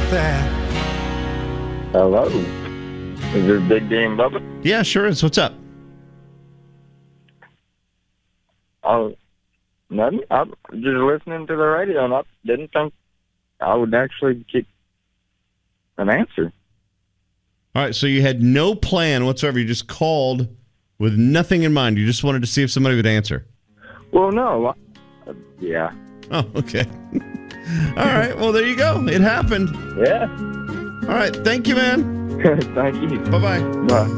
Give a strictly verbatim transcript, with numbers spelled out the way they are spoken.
that. Hello. Is this Big D and Bubba? Yeah, sure is. What's up? Oh, nothing. I'm just listening to the radio, and I didn't think I would actually get an answer. All right, so you had no plan whatsoever. You just called with nothing in mind. You just wanted to see if somebody would answer. Well, no. I, uh, yeah. Oh, okay. All right, well, there you go. It happened. Yeah. All right, thank you, man. Thank you. Bye-bye. Bye.